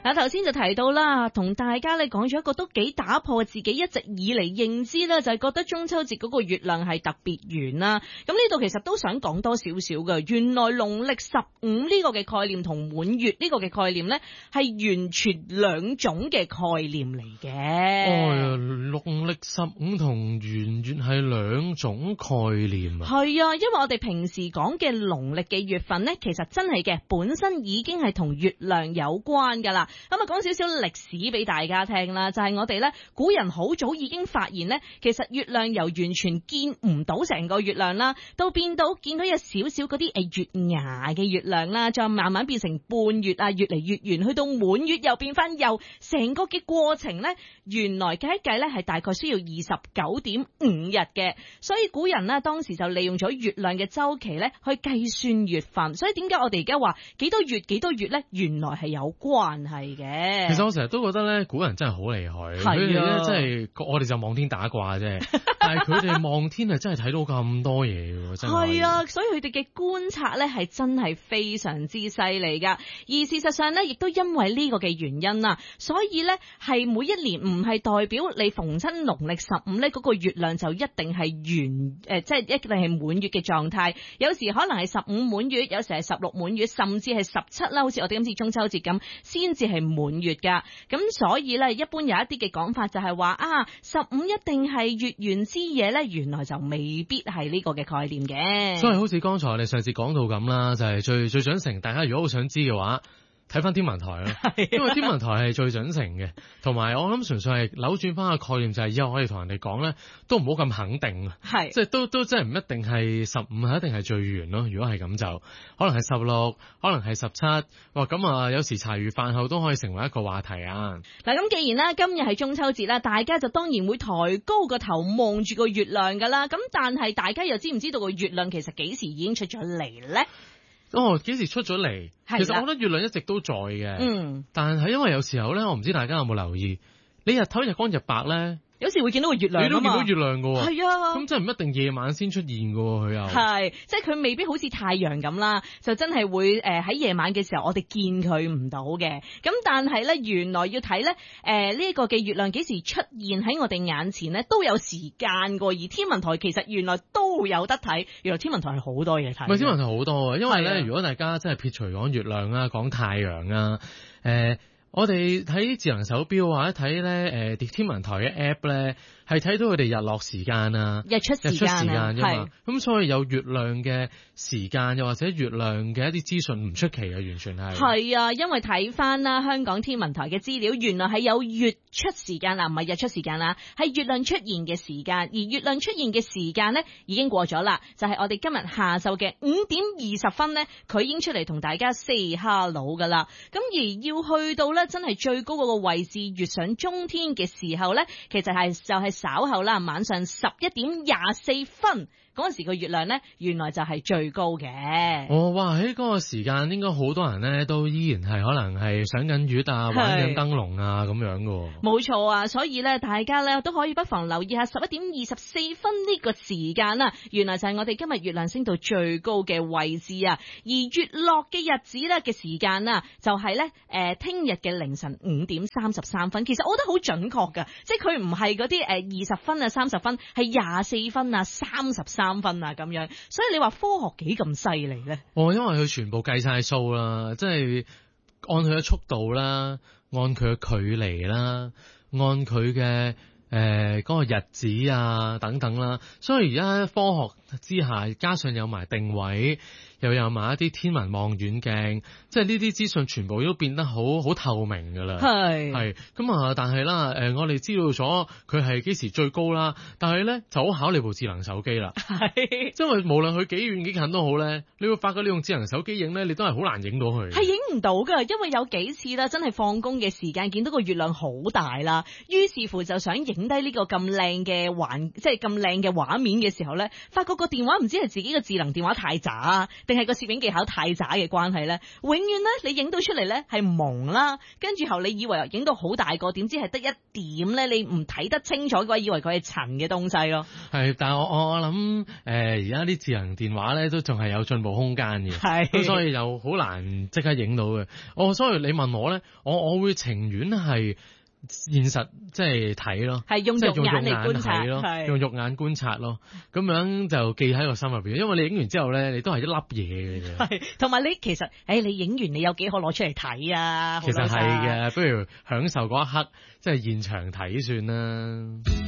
嗱，頭先就提到啦，同大家咧講咗一個都幾打破自己一直以嚟認知啦，就係覺得中秋節嗰個月亮係特別圓啦。咁呢度其實都想講多少少嘅，原來農曆15呢個嘅概念同滿月呢個嘅概念咧係完全兩種嘅概念嚟嘅。 農曆15同圓月係兩種概念啊。 係啊，因為我哋平時講嘅農曆嘅月份咧，其實真係嘅本身已經係同月亮有關噶啦。咁啊，講少少歷史俾大家聽啦，就係我哋咧古人好早已經發現咧，其實月亮由完全見唔到成個月亮啦，到變到見到有少少嗰啲月牙嘅月亮啦，再慢慢變成半月啊，越嚟越圓，去到滿月又變翻幼，成個嘅過程咧，原來計一計咧係大概需要29.5日嘅，所以古人呢，當時就利用咗月亮嘅周期咧去計算月份，所以點解我哋而家話幾多月咧，原來係有關係嘅。 其實我成日都覺得咧，古人真係好厲害，佢哋咧真係我哋就望天打卦啫，但係佢哋望天係真係睇到咁多嘢喎，真係。係啊， 所以佢哋嘅觀察咧係真係非常之犀利噶。而事實上咧，亦都因為呢個嘅原因啊，所以咧係每一年唔係代表你逢親農曆15咧嗰個月亮就一定係圓，即係一定係滿月嘅狀態。有時可能係15滿月，有時係16滿月，甚至係17啦，好似我哋今次中秋節咁，先至係滿月噶。咁所以咧，一般有一啲嘅講法就係話啊，15一定係月圓之夜咧，原來就未必係呢個嘅概念嘅。 所以好似剛才我哋上次講到咁啦，就係最準成。大家如果好想知嘅話，睇翻天文台啦，因為天文台係最準成嘅。同埋我諗純粹係扭轉翻個概念，就係以後我哋同人哋講咧，都唔好咁肯定啊。係，即係都真係唔一定係15係一定係最圓咯。如果係咁就可能係16，可能係17。哇，咁啊有時茶餘飯後都可以成為一個話題啊。 嗱，咁既然啦今日係中秋節啦，大家就當然會抬高個頭望住個月亮噶啦。咁但係大家又知唔知道個月亮其實幾時已經出咗嚟咧？ 幾時出咗嚟？其實我覺得月亮一直都在嘅。但係因為有時候咧，我唔知大家有冇留意，你日頭日光日白咧， 有時會見到個月亮，你都見到月亮噶。 係啊，咁真係唔一定夜晚先出現噶，佢又係，即係佢未必好似太陽咁啦，就真係會喺夜晚嘅時候我哋見佢唔到嘅。咁但係咧，原來要睇咧呢個嘅月亮幾時出現喺我哋眼前咧，都有時間噶。而天文台其實原來都有得睇，原來天文台係好多嘢睇。 唔係天文台好多啊，因為咧，如果大家真係撇除講月亮啊，講太陽啊，我哋睇智能手錶或者睇咧天文台嘅 app 咧，係睇到佢哋日落時間啊、 日出時間㗎嘛。 咁所以有月亮嘅時間，又或者月亮嘅一啲資訊唔出奇嘅，完全係。係啊，因為睇翻啦香港天文台嘅資料，原來係有月出時間啦，唔係日出時間啦，係月亮出現嘅時間。而月亮出現嘅時間咧已經過咗啦，就係我哋今日下晝嘅5:20咧，佢已經出嚟同大家 say hello 噶啦。咁而要去到咧真係最高嗰個位置，月上中天嘅時候咧，其實就係稍後啦，晚上11:24嗰陣時個月亮咧，原來就係最高嘅。 哇！喺嗰個時間，應該好多人咧都依然係可能係賞緊月啊，玩緊燈籠啊咁樣噶。冇錯啊，所以咧大家咧都可以不妨留意下11:24呢個時間啦。原來就係我哋今日月亮升到最高嘅位置啊。而月落嘅日子咧嘅時間啊，就係咧聽日嘅凌晨5:33。其實我覺得好準確噶，即係佢唔係嗰啲20分啊、30分，係24分啊、33分啊咁樣，所以你話科學幾咁犀利咧？ 因為佢全部計晒數啦，即係按佢嘅速度啦，按佢嘅距離啦，按佢嘅嗰個日子啊等等啦，所以而家科學之下，加上有埋定位，又有埋一啲天文望遠鏡，即係呢啲資訊全部都變得好透明噶啦。係咁啊！但係啦，我哋知道咗佢係幾時最高啦，但係咧就好考你部智能手機啦。係，因為無論佢幾遠幾近都好咧，你會發覺你用智能手機影咧，你都係好難影到佢。係影唔到噶，因為有幾次啦，真係放工嘅時間見到個月亮好大啦，於是乎就想影低呢個咁靚嘅即係咁靚嘅畫面嘅時候咧，發覺個電話唔知係自己嘅智能電話太渣， 定係個攝影技巧太渣嘅關係咧？永遠咧你影到出嚟咧係蒙啦，跟住後你以為影到好大個，點知係得一點咧，你唔睇得清楚嘅話，以為佢係塵嘅東西咯。 係，但係我諗而家啲智能電話咧都仲係有進步空間嘅， 係， 咁所以又好難即刻影到嘅。所以你問我咧，我會情願係現實即係睇咯， 係用肉眼嚟觀察咯， 係用肉眼觀察咯，咁樣就記喺個心入邊。因為你影完之後咧，你都係一粒嘢嘅啫。 係，同埋你其實，你影完你有幾可攞出嚟睇啊？ 其實係嘅，不如享受嗰一刻，即係現場睇算啦。